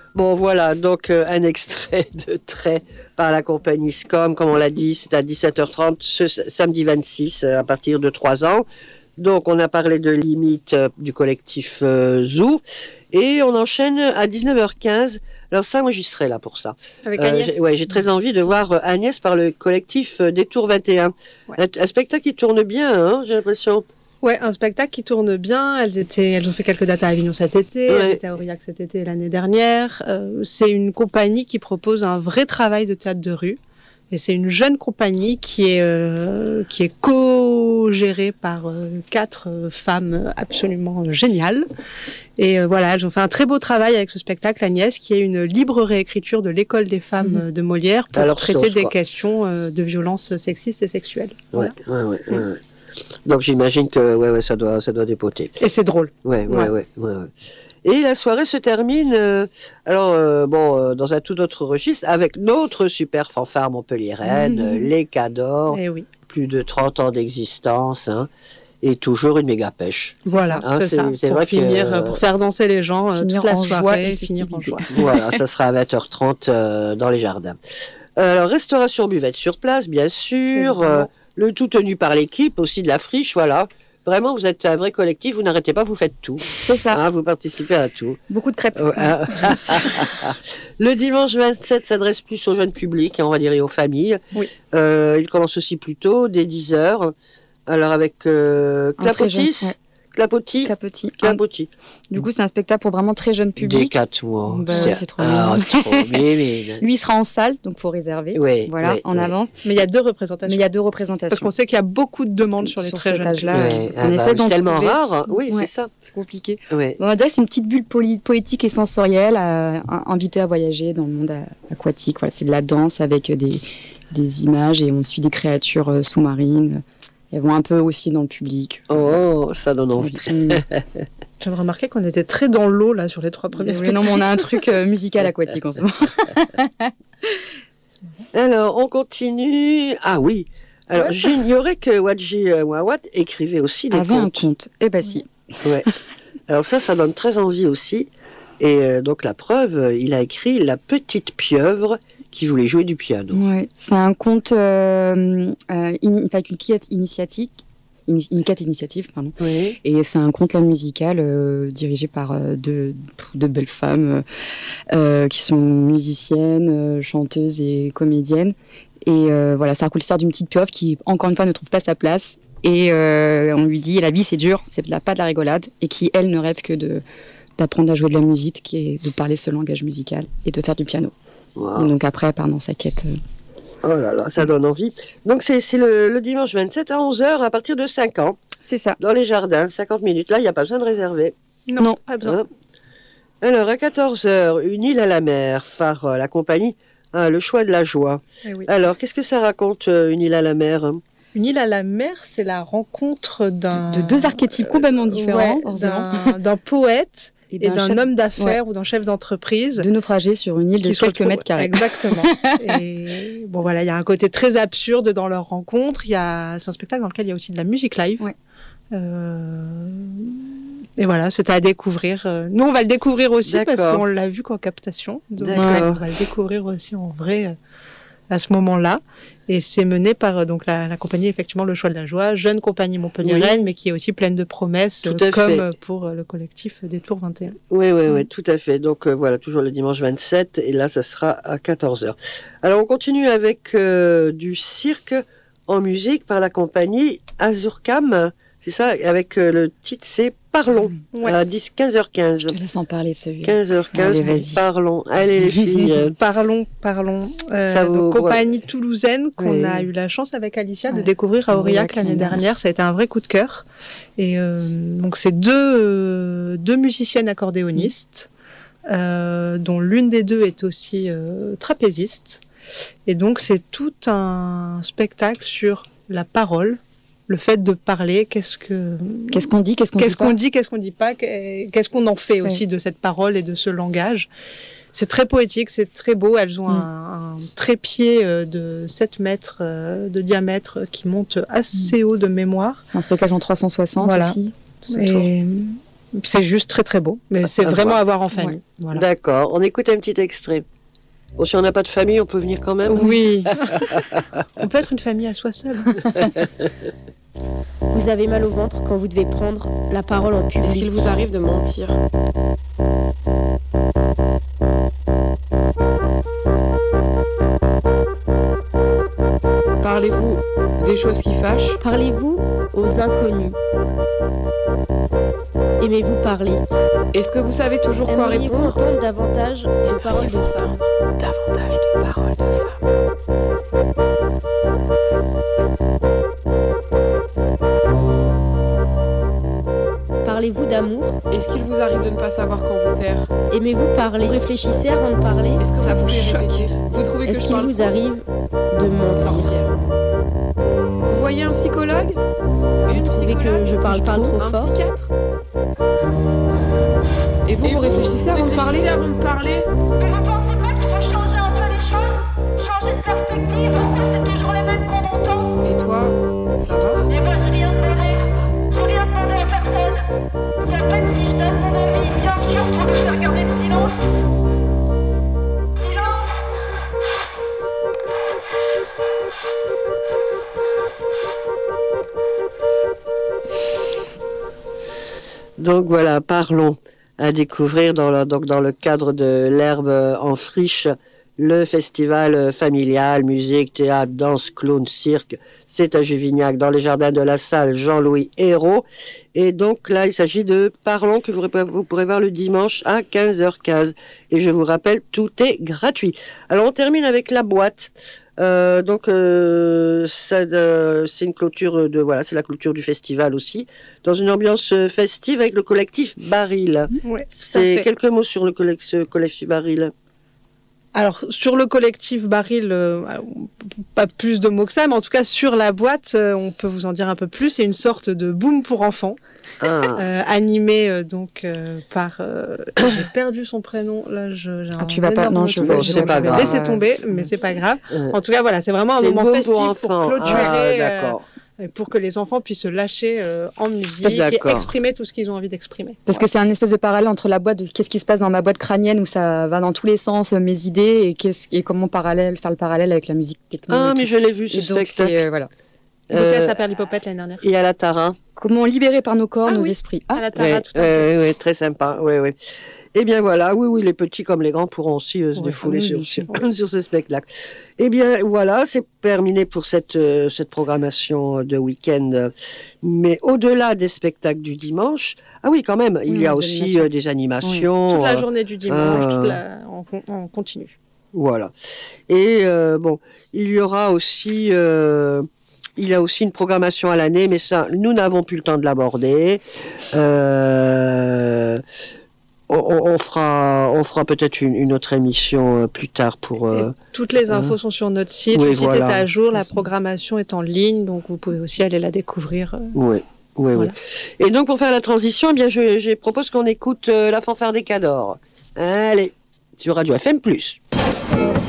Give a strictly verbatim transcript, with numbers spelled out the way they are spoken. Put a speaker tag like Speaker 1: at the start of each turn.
Speaker 1: Bon, voilà, donc euh, un extrait de Trait par la compagnie SCOM, comme on l'a dit, c'est à dix-sept heures trente, ce samedi vingt-six, euh, à partir de trois ans. Donc, on a parlé de Limite euh, du collectif euh, Zoo, et on enchaîne à dix-neuf heures quinze. Alors ça, moi, j'y serai là pour ça.
Speaker 2: Avec Agnès.
Speaker 1: Euh, j'ai, ouais, j'ai très envie de voir euh, Agnès par le collectif euh, Détour vingt et un. Ouais. Un, un spectacle qui tourne bien, hein, j'ai l'impression.
Speaker 2: Ouais, un spectacle qui tourne bien. Elles étaient, elles ont fait quelques dates à Avignon cet été. Ouais. Elles étaient à Aurillac cet été et l'année dernière. Euh, c'est une compagnie qui propose un vrai travail de théâtre de rue. Et c'est une jeune compagnie qui est euh, qui est co-gérée par euh, quatre euh, femmes absolument euh, géniales. Et euh, voilà, elles ont fait un très beau travail avec ce spectacle, Agnès, qui est une libre réécriture de l'école des femmes mmh. de Molière pour Alors, traiter sauce, des quoi. questions euh, de violences sexistes et sexuelles.
Speaker 1: Ouais, voilà. ouais, ouais, ouais, ouais. Donc j'imagine que ouais, ouais, ça doit, ça doit dépoter.
Speaker 2: Et c'est drôle.
Speaker 1: Ouais, ouais, ouais, ouais, ouais, ouais. Et la soirée se termine, euh, alors euh, bon, euh, dans un tout autre registre, avec notre super fanfare montpelliéraine, mmh. les Cadors,
Speaker 2: eh oui.
Speaker 1: plus de trente ans d'existence, hein, et toujours une méga pêche.
Speaker 2: Voilà,
Speaker 1: hein,
Speaker 2: c'est, c'est ça. C'est pour vrai finir, que, euh, pour faire danser les gens euh, toute la soirée, et finir en joie.
Speaker 1: Voilà, ça sera à vingt heures trente euh, dans les jardins. Euh, alors restauration buvette sur place, bien sûr. Euh, le tout tenu par l'équipe aussi de la friche, voilà. Vraiment, vous êtes un vrai collectif, vous n'arrêtez pas, vous faites tout.
Speaker 3: C'est ça.
Speaker 1: Hein, vous participez à tout.
Speaker 3: Beaucoup de crêpes.
Speaker 1: Euh, euh, le dimanche vingt-sept s'adresse plus au jeune public, hein, on va dire, et aux familles.
Speaker 2: Oui.
Speaker 1: Euh, il commence aussi plus tôt, dès dix heures. Alors avec euh, Clapotis, ouais. Clapotis,
Speaker 3: Clapotis.
Speaker 1: Clapotis.
Speaker 3: Du coup, c'est un spectacle pour vraiment très jeune public.
Speaker 1: Des quatre mois.
Speaker 3: Bah, c'est, c'est trop
Speaker 1: ah,
Speaker 3: mignon.
Speaker 1: Trop mignon.
Speaker 3: Lui, il sera en salle, donc faut réserver.
Speaker 1: Oui,
Speaker 3: voilà,
Speaker 1: oui,
Speaker 3: en
Speaker 1: oui.
Speaker 3: avance.
Speaker 2: Mais il y a deux représentations.
Speaker 3: Mais il y a deux représentations.
Speaker 2: Parce qu'on sait qu'il y a beaucoup de demandes sur les
Speaker 3: sur
Speaker 2: très
Speaker 3: cet
Speaker 2: jeunes
Speaker 3: âge-là.
Speaker 1: Oui.
Speaker 3: On
Speaker 1: ah
Speaker 3: essaie
Speaker 1: bah,
Speaker 3: d'en
Speaker 1: c'est tellement
Speaker 3: trouver.
Speaker 1: rare. Oui,
Speaker 3: ouais,
Speaker 1: c'est ça.
Speaker 3: C'est compliqué.
Speaker 1: Oui.
Speaker 3: Bon, on dirait que c'est une petite bulle poly- poétique et sensorielle à, à inviter à voyager dans le monde à, aquatique. Voilà, c'est de la danse avec des, des images et on suit des créatures euh, sous-marines. Elles vont un peu aussi dans le public.
Speaker 1: Oh, ça donne envie.
Speaker 2: J'ai remarqué qu'on était très dans l'eau là sur les trois premiers spectacles.
Speaker 3: Non, mais on a un truc euh, musical aquatique en ce moment.
Speaker 1: Alors, on continue. Ah oui. Alors, ouais. j'ignorais que Wadji Wawat écrivait aussi des
Speaker 3: Avait
Speaker 1: contes.
Speaker 3: un conte. Eh ben si.
Speaker 1: Ouais. Alors ça, ça donne très envie aussi. Et euh, donc la preuve, il a écrit La petite pieuvre qui voulait jouer du piano.
Speaker 3: Ouais. C'est un conte, euh, euh, in, enfin, une quête initiatique. Une quête initiative, pardon.
Speaker 1: Oui.
Speaker 3: Et c'est un conte là musical euh, dirigé par euh, de, de belles femmes euh, qui sont musiciennes, euh, chanteuses et comédiennes. Et euh, voilà, ça raconte l'histoire d'une petite pieuvre qui, encore une fois, ne trouve pas sa place. Et euh, on lui dit, la vie c'est dur, c'est pas de la rigolade. Et qui, elle, ne rêve que de, d'apprendre à jouer de la musique, qui est de parler ce langage musical et de faire du piano. Wow. Et donc après, elle part dans sa quête. Euh,
Speaker 1: Oh là là, ça donne envie. Donc c'est, c'est le, le dimanche vingt-sept à onze heures à partir de cinq ans.
Speaker 3: C'est ça.
Speaker 1: Dans les jardins, cinquante minutes. Là, il n'y a pas besoin de réserver.
Speaker 3: Non, non. Pas besoin.
Speaker 1: Hein. Alors à quatorze heures, Une île à la mer par euh, la compagnie hein, Le Choix de la Joie.
Speaker 2: Eh oui.
Speaker 1: Alors, qu'est-ce que ça raconte, euh, Une île à la mer ?
Speaker 2: Une île à la mer, c'est la rencontre d'un...
Speaker 3: De, de deux archétypes complètement différents.
Speaker 2: Ouais, d'un, d'un poète et d'un, et d'un chef... homme d'affaires ouais. ou d'un chef d'entreprise.
Speaker 3: De naufragés sur une île de quelques retrouve... mètres carrés.
Speaker 2: Exactement. Et bon, voilà, il y a un côté très absurde dans leur rencontre. Il y a... C'est un spectacle dans lequel il y a aussi de la musique live.
Speaker 3: Ouais.
Speaker 2: Euh... Et voilà, c'était à découvrir. Nous, on va le découvrir aussi D'accord. parce qu'on l'a vu qu'en captation. Donc,
Speaker 1: D'accord.
Speaker 2: on va le découvrir aussi en vrai à ce moment-là. Et c'est mené par donc la, la compagnie, effectivement, Le Choix de la Joie, jeune compagnie montpelliéraine, oui. mais qui est aussi pleine de promesses, comme fait. Pour le collectif Détour vingt et un.
Speaker 1: Oui, oui, oui, tout à fait. Donc euh, voilà, toujours le dimanche vingt-sept, et là, ce sera à quatorze heures. Alors, on continue avec euh, du cirque en musique par la compagnie Azurcam, c'est ça, avec euh, le titre, c'est Parlons, ouais. à quinze heures quinze.
Speaker 3: Je te laisse en parler de celui-là.
Speaker 1: quinze heures quinze, Allez, vas-y. Parlons. Allez les filles.
Speaker 2: parlons, parlons. Euh, Ça vous... donc, compagnie ouais. toulousaine qu'on oui. a eu la chance avec Alicia ouais. de découvrir à Aurillac l'année dernière. Ça a été un vrai coup de cœur. Et euh, donc c'est deux, euh, deux musiciennes accordéonistes, mmh. euh, dont l'une des deux est aussi euh, trapéziste. Et donc c'est tout un spectacle sur la parole. Le fait de parler, qu'est-ce que
Speaker 3: qu'est-ce qu'on dit, qu'est-ce qu'on
Speaker 2: qu'est-ce
Speaker 3: dit
Speaker 2: qu'on dit, qu'est-ce qu'on dit pas, qu'est-ce qu'on en fait aussi ouais. de cette parole et de ce langage. C'est très poétique, c'est très beau. Elles ont mmh. un, un trépied de sept mètres de diamètre qui monte assez mmh. haut de mémoire.
Speaker 3: C'est un spectacle en trois cent soixante
Speaker 2: voilà.
Speaker 3: aussi.
Speaker 2: Et, C'est juste très très beau, mais c'est
Speaker 1: à
Speaker 2: vraiment
Speaker 1: voir.
Speaker 2: à voir en famille.
Speaker 3: Ouais.
Speaker 2: Voilà.
Speaker 1: D'accord, on écoute un petit extrait. Bon, si on n'a pas de famille, on peut venir quand même.
Speaker 2: Oui. On peut être une famille à soi seul.
Speaker 4: Vous avez mal au ventre quand vous devez prendre la parole en public.
Speaker 5: Est-ce qu'il vous arrive de mentir? Parlez-vous des choses qui fâchent?
Speaker 4: Parlez-vous aux inconnus? Aimez-vous parler?
Speaker 5: Est-ce que vous savez toujours quoi
Speaker 4: Aimeriez-vous
Speaker 5: répondre?
Speaker 4: entendre davantage de paroles de femmes?
Speaker 5: Davantage de paroles de femmes.
Speaker 4: Parlez-vous d'amour?
Speaker 5: Est-ce qu'il vous arrive de ne pas savoir quand vous taire?
Speaker 4: Aimez-vous parler? Vous réfléchissez avant de parler?
Speaker 5: Est-ce que ça vous
Speaker 4: pouvez
Speaker 5: choque?
Speaker 4: répéter?
Speaker 5: Vous trouvez que
Speaker 4: Est-ce
Speaker 5: je
Speaker 4: qu'il
Speaker 5: parle
Speaker 4: vous
Speaker 5: trop?
Speaker 4: arrive de mentir?
Speaker 5: Sorcière. Vous voyez un psychologue? Une
Speaker 4: trouvez que
Speaker 5: psychologue?
Speaker 4: je parle pas trop
Speaker 5: Un
Speaker 4: fort?
Speaker 5: psychiatre? Et vous, vous réfléchissez avant de parler? avant de parler?
Speaker 6: Mais vous pensez pas qu'il faut changer un peu les choses? Changer de perspective? Pourquoi c'est toujours les mêmes qu'on entend?
Speaker 5: Et toi, ça va?
Speaker 6: Et moi j'ai rien demandé. J'ai rien demandé à personne. Et à peine si je donne mon avis, bien sûr, trop que je vais regarder le silence. Silence.
Speaker 1: Donc voilà, parlons à découvrir dans le, donc dans le cadre de l'herbe en friche, le festival familial, musique, théâtre, danse, clown, cirque. C'est à Juvignac, dans les jardins de la salle Jean-Louis Hérault. Et donc là, il s'agit de Parlons que vous, vous pourrez voir le dimanche à quinze heures quinze. Et je vous rappelle, tout est gratuit. Alors on termine avec la boîte. Euh, donc euh, ça, euh, c'est une clôture de voilà, c'est la clôture du festival aussi, dans une ambiance festive avec le collectif Baril.
Speaker 2: Ouais,
Speaker 1: C'est quelques mots sur le collect- ce collectif Baril.
Speaker 2: Alors, sur le collectif Baril, euh, pas plus de mots que ça, mais en tout cas, sur la boîte, euh, on peut vous en dire un peu plus. C'est une sorte de boom pour enfants,
Speaker 1: Ah.
Speaker 2: euh, animé euh, donc euh, par... euh, j'ai perdu son prénom, là, je, j'ai
Speaker 3: Ah,
Speaker 2: un
Speaker 3: tu vas pas-
Speaker 2: énorme
Speaker 3: non, je
Speaker 2: trou,
Speaker 3: vais-
Speaker 2: donc
Speaker 1: c'est pas
Speaker 2: je vais
Speaker 1: grave.
Speaker 2: laisser tomber, mais c'est pas grave.
Speaker 1: Ouais.
Speaker 2: En tout cas, voilà, c'est vraiment un
Speaker 1: C'est
Speaker 2: moment
Speaker 1: boom
Speaker 2: festif
Speaker 1: pour
Speaker 2: pour,
Speaker 1: enfants.
Speaker 2: clôturer,
Speaker 1: Ah,
Speaker 2: euh,
Speaker 1: d'accord.
Speaker 2: et pour que les enfants puissent se lâcher euh, en musique et
Speaker 1: D'accord.
Speaker 2: exprimer tout ce qu'ils ont envie d'exprimer.
Speaker 3: Parce que c'est un espèce de parallèle entre la boîte, de qu'est-ce qui se passe dans ma boîte crânienne où ça va dans tous les sens, euh, mes idées, et, qu'est-ce, et comment parallèle, faire le parallèle avec la musique techno.
Speaker 1: Ah,
Speaker 3: et
Speaker 1: mais
Speaker 3: tout.
Speaker 1: je l'ai vu, ce
Speaker 3: Et donc,
Speaker 1: spectacle.
Speaker 3: c'est, euh, voilà.
Speaker 2: Beauté
Speaker 1: Euh,
Speaker 2: à Perlipopette l'année dernière.
Speaker 1: Et à la Tara.
Speaker 3: Comment libérer par nos corps
Speaker 2: Ah
Speaker 3: nos
Speaker 2: oui.
Speaker 3: esprits.
Speaker 2: À
Speaker 3: Ah,
Speaker 2: la Tara,
Speaker 1: Ouais,
Speaker 2: tout à fait.
Speaker 1: ouais, ouais, très sympa. Ouais, ouais. Eh bien voilà, oui, oui, les petits comme les grands pourront aussi euh, se
Speaker 3: Ouais,
Speaker 1: défouler
Speaker 3: oui,
Speaker 1: sur,
Speaker 3: bien
Speaker 1: sur,
Speaker 3: sûr.
Speaker 1: sur ce spectacle. Eh bien voilà, c'est terminé pour cette, euh, cette programmation de week-end. Mais au-delà des spectacles du dimanche, ah oui, quand même, il
Speaker 3: Oui,
Speaker 1: y a
Speaker 3: les
Speaker 1: aussi
Speaker 3: animations.
Speaker 1: euh, des animations.
Speaker 2: Toute la
Speaker 1: euh,
Speaker 2: journée du dimanche,
Speaker 1: euh,
Speaker 2: toute la... on, con- on continue.
Speaker 1: Voilà. Et euh, bon, il y aura aussi, euh, il y a aussi une programmation à l'année, mais ça, nous n'avons plus le temps de l'aborder. Euh, on, on fera, on fera peut-être une, une autre émission euh, plus tard pour. euh,
Speaker 2: Toutes les infos sont sur notre site.
Speaker 1: oui,
Speaker 2: le site
Speaker 1: voilà.
Speaker 2: est à jour, la
Speaker 3: C'est-
Speaker 2: programmation est en ligne, donc vous pouvez aussi aller la découvrir. euh.
Speaker 1: Oui, oui,
Speaker 2: Voilà.
Speaker 1: oui. Et donc pour faire la transition, eh bien, je, je propose qu'on écoute euh, la fanfare des Cadors. Allez, sur Radio F M plus.